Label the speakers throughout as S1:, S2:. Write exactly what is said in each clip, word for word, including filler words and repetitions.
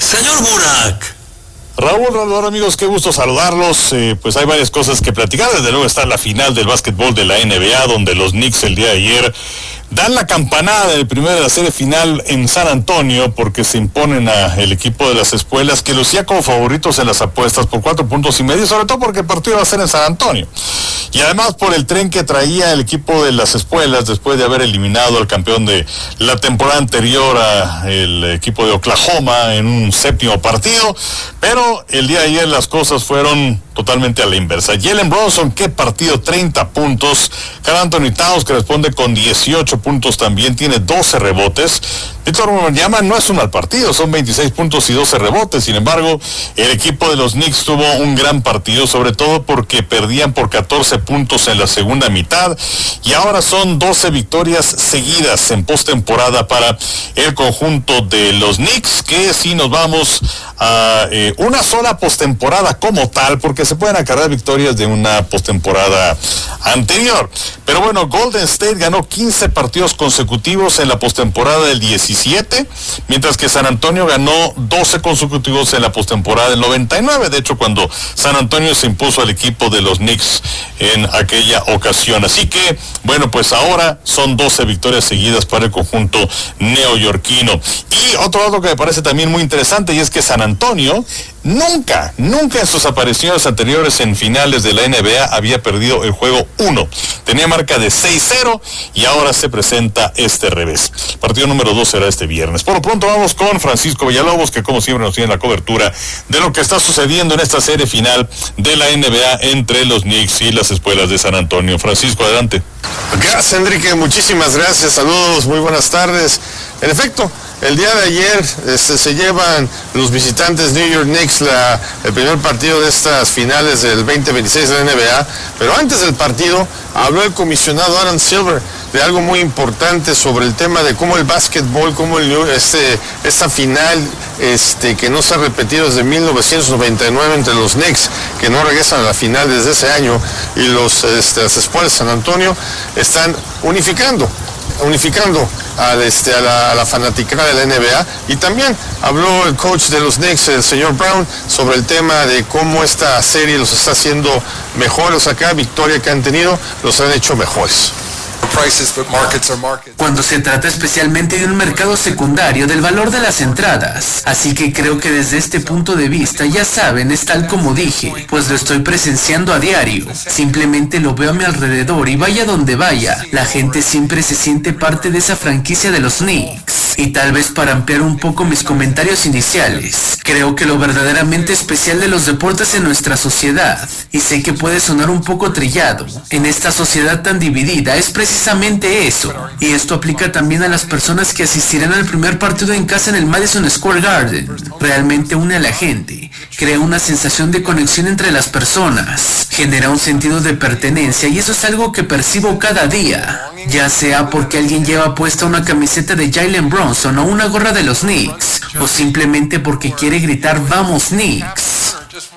S1: Señor Burak.
S2: Raúl, Raúl, amigos, qué gusto saludarlos. Eh, pues hay varias cosas que platicar. Desde luego está la final del básquetbol de la N B A, donde los Knicks el día de ayer dan la campanada del primero de la serie final en San Antonio, porque se imponen al equipo de las espuelas, que lucía como favoritos en las apuestas por cuatro puntos y medio, sobre todo porque el partido va a ser en San Antonio. Y además por el tren que traía el equipo de las espuelas después de haber eliminado al campeón de la temporada anterior, a el equipo de Oklahoma, en un séptimo partido. Pero el día de ayer las cosas fueron totalmente a la inversa. Jalen Brunson, qué partido, treinta puntos. Karl Anthony Towns, que responde con dieciocho puntos también, tiene doce rebotes. Victor Wembanyama no es un mal partido, son veintiséis puntos y doce rebotes. Sin embargo, el equipo de los Knicks tuvo un gran partido, sobre todo porque perdían por catorce puntos en la segunda mitad, y ahora son doce victorias seguidas en postemporada para el conjunto de los Knicks, que si nos vamos a eh, una sola postemporada como tal, porque se pueden acarrear victorias de una postemporada anterior. Pero bueno, Golden State ganó quince partidos consecutivos en la postemporada del diecisiete, mientras que San Antonio ganó doce consecutivos en la postemporada del noventa y nueve. De hecho, cuando San Antonio se impuso al equipo de los Knicks en aquella ocasión. Así que, bueno, pues ahora son doce victorias seguidas para el conjunto neoyorquino. Y otro dato que me parece también muy interesante, y es que San Antonio nunca, nunca en sus apariciones anteriores en finales de la N B A había perdido el juego uno. Tenía marca de seis cero y ahora se presenta este revés. El partido número dos será este viernes. Por lo pronto vamos con Francisco Villalobos, que como siempre nos tiene la cobertura de lo que está sucediendo en esta serie final de la N B A entre los Knicks y las espuelas de San Antonio. Francisco, adelante.
S3: Gracias, Enrique, muchísimas gracias, saludos, muy buenas tardes. En efecto, el día de ayer este, se llevan los visitantes New York Knicks la, el primer partido de estas finales del veinte veintiséis de la N B A, pero antes del partido habló el comisionado Adam Silver de algo muy importante sobre el tema de cómo el básquetbol, cómo el, este, esta final este, que no se ha repetido desde mil novecientos noventa y nueve entre los Knicks, que no regresan a la final desde ese año, y los, este, las espuelas de San Antonio están unificando. unificando al, este, a, la, a la fanaticada de la N B A. Y también habló el coach de los Knicks, el señor Brown, sobre el tema de cómo esta serie los está haciendo mejores. O sea, cada victoria que han tenido los han hecho mejores.
S4: Cuando se trata especialmente de un mercado secundario del valor de las entradas. Así que creo que desde este punto de vista, ya saben, es tal como dije, pues lo estoy presenciando a diario. Simplemente lo veo a mi alrededor y vaya donde vaya, la gente siempre se siente parte de esa franquicia de los Knicks. Y tal vez para ampliar un poco mis comentarios iniciales, creo que lo verdaderamente especial de los deportes en nuestra sociedad, y sé que puede sonar un poco trillado, en esta sociedad tan dividida, es precisamente eso. Y esto aplica también a las personas que asistirán al primer partido en casa en el Madison Square Garden. Realmente une a la gente, crea una sensación de conexión entre las personas, genera un sentido de pertenencia, y eso es algo que percibo cada día. Ya sea porque alguien lleva puesta una camiseta de Jalen Brunson o una gorra de los Knicks, o simplemente porque quiere gritar "Vamos Knicks".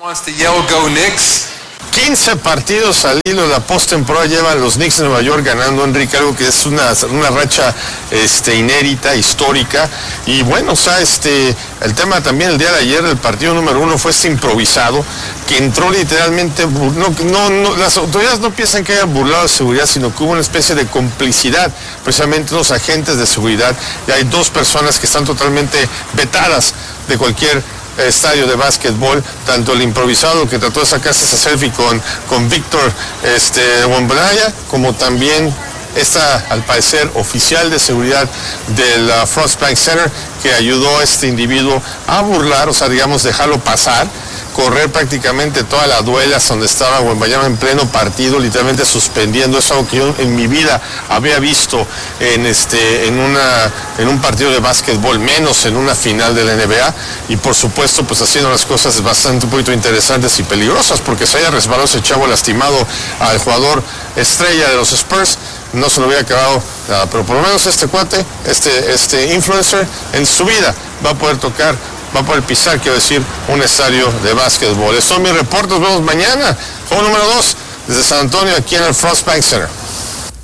S3: quince partidos al hilo de la postemporada llevan los Knicks de Nueva York ganando, Enrique, algo que es una, una racha este, inédita, histórica. Y bueno, o sea, este, el tema también el día de ayer del partido número uno fue este improvisado, que entró literalmente, no, no, no, las autoridades no piensan que hayan burlado de seguridad, sino que hubo una especie de complicidad, precisamente los agentes de seguridad, y hay dos personas que están totalmente vetadas de cualquier estadio de básquetbol, tanto el improvisado que trató de sacarse esa selfie con, con Víctor este, Wembanyama, como también esta, al parecer, oficial de seguridad del uh, Frostbank Center, que ayudó a este individuo a burlar, o sea, digamos, dejarlo pasar, correr prácticamente toda la duela donde estaba Wembanyama en pleno partido, literalmente suspendiendo. Es algo que yo en mi vida había visto en este en una en un partido de básquetbol, menos en una final de la N B A, y por supuesto pues haciendo las cosas bastante un poquito interesantes y peligrosas, porque se haya resbalado ese chavo lastimado al jugador estrella de los Spurs, no se lo hubiera acabado nada. Pero por lo menos este cuate, este, este influencer, en su vida va a poder tocar, va a poder pisar, quiero decir, un estadio de básquetbol. Estos son mis reportes, nos vemos mañana. Juego número dos, desde San Antonio, aquí en el Frostbank Center.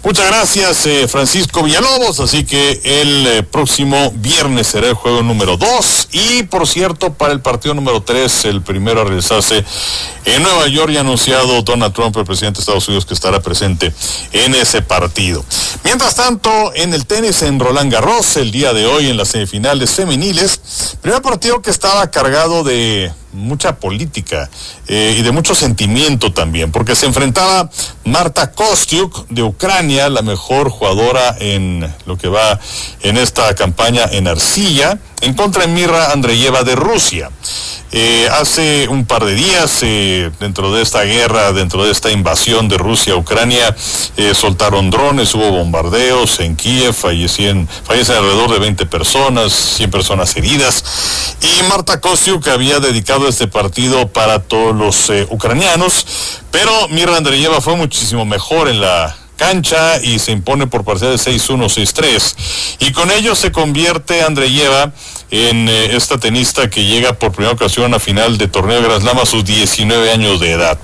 S2: Muchas gracias, eh, Francisco Villalobos. Así que el eh, próximo viernes será el juego número dos. Y, por cierto, para el partido número tres, el primero a realizarse en Nueva York, ya ha anunciado Donald Trump, el presidente de Estados Unidos, que estará presente en ese partido. Mientras tanto, en el tenis, en Roland Garros, el día de hoy, en las semifinales femeniles, primer partido que estaba cargado de mucha política eh, y de mucho sentimiento también, porque se enfrentaba Marta Kostyuk de Ucrania, la mejor jugadora en lo que va en esta campaña en arcilla, en contra de Mirra Andreeva de Rusia. Eh, hace un par de días, eh, dentro de esta guerra, dentro de esta invasión de Rusia a Ucrania, eh, soltaron drones, hubo bombardeos en Kiev, fallecen, fallecen alrededor de veinte personas, cien personas heridas, y Marta Kostyuk había dedicado este partido para todos los eh, ucranianos, pero Mirra Andreeva fue muchísimo mejor en la cancha y se impone por parcial de seis uno, seis tres, y con ello se convierte Andreeva en eh, esta tenista que llega por primera ocasión a la final de torneo de Grand Slam a sus diecinueve años de edad.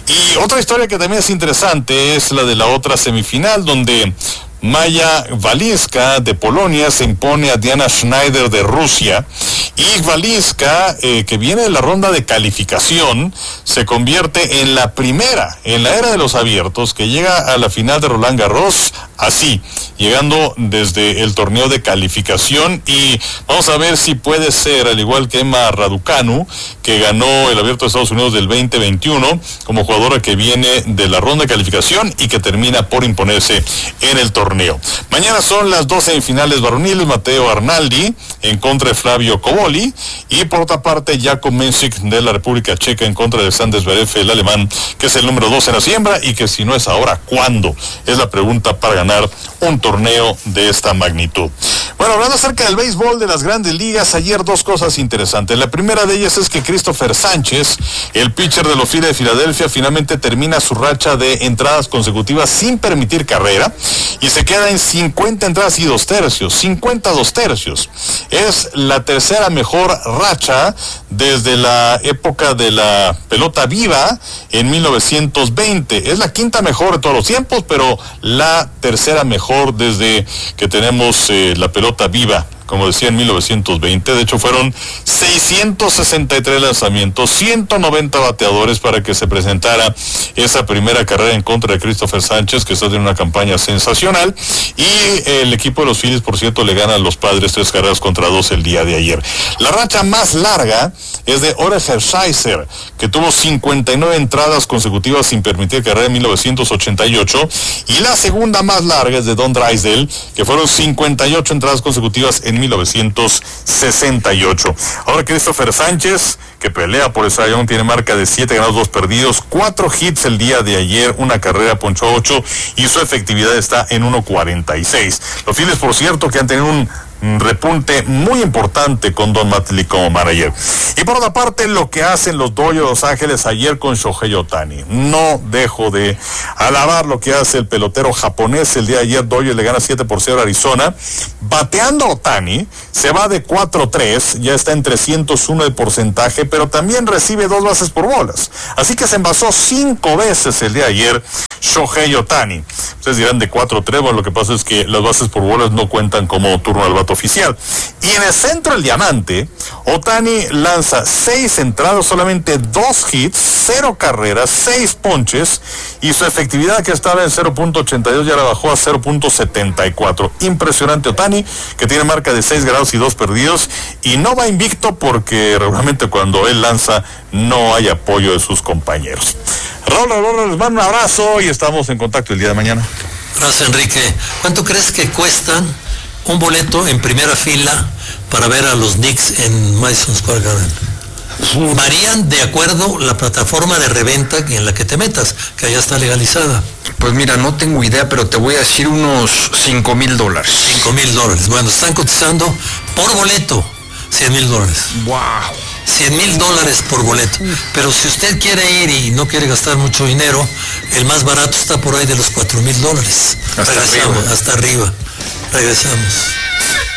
S2: Y otra historia que también es interesante es la de la otra semifinal, donde Maya Walinska de Polonia se impone a Diana Schneider de Rusia, y Walinska, eh, que viene de la ronda de calificación, se convierte en la primera en la era de los abiertos que llega a la final de Roland Garros así, llegando desde el torneo de calificación. Y vamos a ver si puede ser, al igual que Emma Raducanu, que ganó el Abierto de Estados Unidos del veinte veintiuno, como jugadora que viene de la ronda de calificación y que termina por imponerse en el torneo. Mañana son las dos semifinales varoniles, Matteo Arnaldi en contra de Flavio Cobolli, y por otra parte Jakub Mensik de la República Checa en contra de Alexander Zverev, el alemán, que es el número dos en la siembra, y que si no es ahora, ¿cuándo? Es la pregunta para ganar un torneo de esta magnitud. Bueno, hablando acerca del béisbol de las grandes ligas, ayer dos cosas interesantes. La primera de ellas es que Christopher Sánchez, el pitcher de los Phillies de Filadelfia, finalmente termina su racha de entradas consecutivas sin permitir carrera y se queda en cincuenta entradas y dos tercios, cincuenta dos tercios. Es la tercera mejor racha desde la época de la pelota viva en mil novecientos veinte. Es la quinta mejor de todos los tiempos, pero la tercera mejor desde que tenemos eh, la pelota viva, como decía, en mil novecientos veinte. De hecho, fueron seiscientos sesenta y tres lanzamientos, ciento noventa bateadores para que se presentara esa primera carrera en contra de Christopher Sánchez, que está en una campaña sensacional. Y el equipo de los Phillies, por cierto, le gana a los Padres tres carreras contra dos el día de ayer. La racha más larga es de Ore Hershiser, que tuvo cincuenta y nueve entradas consecutivas sin permitir carrera en mil novecientos ochenta y ocho. Y la segunda más larga es de Don Drysdale, que fueron cincuenta y ocho entradas consecutivas en mil novecientos sesenta y ocho. Ahora Christopher Sánchez, que pelea por el Cy Young, tiene marca de siete ganados, dos perdidos, cuatro hits el día de ayer, una carrera, ponchó ocho, y su efectividad está en uno cuarenta y seis. Los Phillies, por cierto, que han tenido un un repunte muy importante con Don Mattingly como manager. Y por otra parte, lo que hacen los Dodgers de Los Ángeles ayer con Shohei Ohtani. No dejo de alabar lo que hace el pelotero japonés. El día de ayer Dodgers le gana siete por cero a Arizona. Bateando Ohtani, se va de cuatro tres, ya está en trescientos uno de porcentaje, pero también recibe dos bases por bolas. Así que se envasó cinco veces el día de ayer Shohei Ohtani. Ustedes dirán de cuatro tres, bueno, lo que pasa es que las bases por bolas no cuentan como turno al bate oficial. Y en el centro del diamante, Ohtani lanza seis entradas, solamente dos hits, cero carreras, seis ponches, y su efectividad, que estaba en cero punto ochenta y dos, ya la bajó a cero punto setenta y cuatro. Impresionante Ohtani, que tiene marca de seis ganados y dos perdidos, y no va invicto porque regularmente cuando él lanza no hay apoyo de sus compañeros. Raúl, Raúl, les mando un abrazo y estamos en contacto el día de mañana.
S1: Gracias, Enrique. ¿Cuánto crees que cuestan un boleto en primera fila para ver a los Knicks en Madison Square Garden? Varían de acuerdo la plataforma de reventa en la que te metas, que allá está legalizada.
S5: Pues mira, no tengo idea, pero te voy a decir unos cinco mil dólares.
S1: Cinco mil dólares. Bueno, están cotizando por boleto cien mil dólares.
S5: Wow.
S1: cien mil dólares por boleto. Pero si usted quiere ir y no quiere gastar mucho dinero, el más barato está por ahí de los cuatro mil dólares.
S5: Hasta
S1: Regresamos,
S5: arriba.
S1: hasta arriba. Regresamos.